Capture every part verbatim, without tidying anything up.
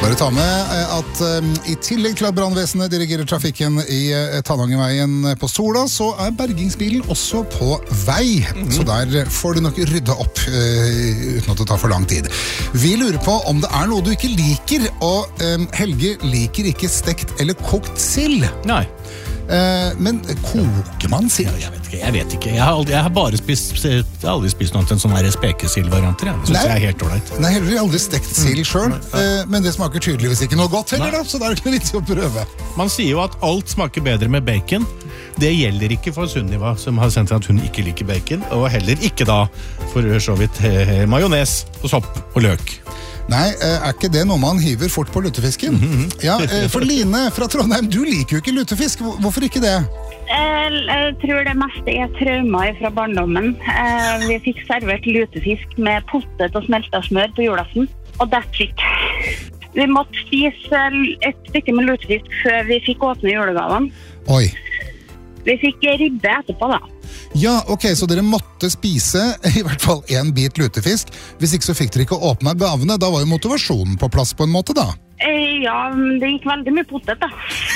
Bare ta med at um, i tillegg til at brannvesenet dirigerer trafikken i uh, Tanangerveien på Sola, så er bergingsbilen også på vei. Mm-hmm. Så der får du nok rydda opp uh, uten at det tar for lang tid. Vi lurer på om det er noe du ikke liker, og um, Helge liker ikke stekt eller kokt sild. Nei. Uh, men koker man sild? Ja, jeg vet ikke. Jeg, vet ikke. Jeg, har, aldri, jeg har bare spist, jeg har aldri spist noe til en sånn her spekesildvarianter. Det synes jeg er helt ordentlig. Nei, heller aldri stekt sild selv, mm. uh, men det smaker tydeligvis ikke noe godt heller, da, så det er ikke noe vits å prøve. Man sier jo at alt smaker bedre med bacon. Det gjelder ikke for Sunniva, som har sendt at hun ikke liker bacon, og heller ikke da for så vidt eh, majones og sopp og løk. Nei, er ikke det noe man hiver fort på lutefisken? Mm-hmm. Ja, for Line fra Trondheim, du liker jo ikke lutefisk. Hvorfor ikke det? Jeg tror det meste er traumer fra barndommen. Vi fikk servert lutefisk med potet og smeltet smør på julaften, og that's it. Vi måtte spise et stykke med lutefisk før vi fikk åpne julegavene. Oi. Vi fikk ribbe etterpå da. Ja, ok, så dere måtte spise i hvert fall en bit lutefisk. Hvis ikke så fikk dere ikke åpne gavene, da var jo motivasjonen på plass på en måte da. Ja, det gikk veldig mye potet da.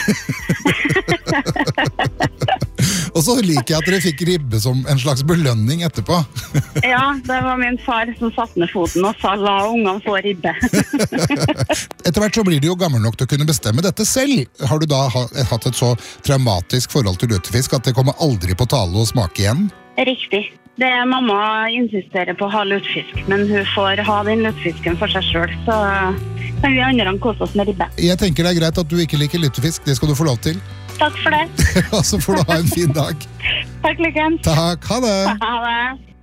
Og så liker jeg at dere fikk ribbe som en slags belønning etterpå. Ja, det var min far som satt ned foten og sa la ungene få ribbe. Etter hvert så blir du jo gammel nok til å kunne bestemme dette selv. Har du da hatt et så traumatisk forhold til lutefisk at det kommer aldri på tale å smake igjen? Riktig. Det er mamma insisterer på å ha lutefisk, men hun får ha den lutefisken for seg selv, så kan vi andre kose oss med ribbe. Jeg tenker det er greit at du ikke liker lutefisk, det skal du få lov til. Takk for det. Og så får du ha en fin dag. Takk, lykken. Takk, ha det. Ha det.